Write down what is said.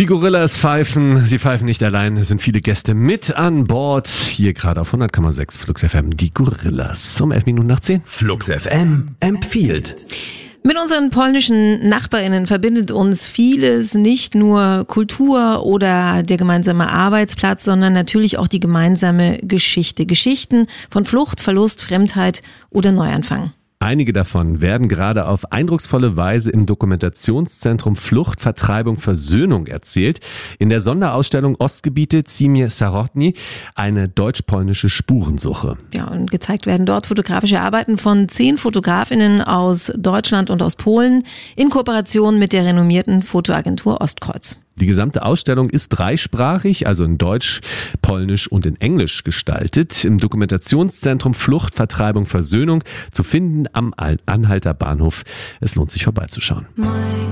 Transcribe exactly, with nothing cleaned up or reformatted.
Die Gorillas pfeifen, sie pfeifen nicht allein, es sind viele Gäste mit an Bord. Hier gerade auf hundert Komma sechs Flux F M, die Gorillas. Um elf Minuten nach zehn. Flux F M empfiehlt. Mit unseren polnischen NachbarInnen verbindet uns vieles, nicht nur Kultur oder der gemeinsame Arbeitsplatz, sondern natürlich auch die gemeinsame Geschichte. Geschichten von Flucht, Verlust, Fremdheit oder Neuanfang. Einige davon werden gerade auf eindrucksvolle Weise im Dokumentationszentrum Flucht, Vertreibung, Versöhnung erzählt. In der Sonderausstellung Ostgebiete Ziemie Sarotni, eine deutsch-polnische Spurensuche. Ja, und gezeigt werden dort fotografische Arbeiten von zehn Fotografinnen aus Deutschland und aus Polen in Kooperation mit der renommierten Fotoagentur Ostkreuz. Die gesamte Ausstellung ist dreisprachig, also in Deutsch, Polnisch und in Englisch gestaltet. Im Dokumentationszentrum Flucht, Vertreibung, Versöhnung zu finden am Anhalter Bahnhof. Es lohnt sich vorbeizuschauen.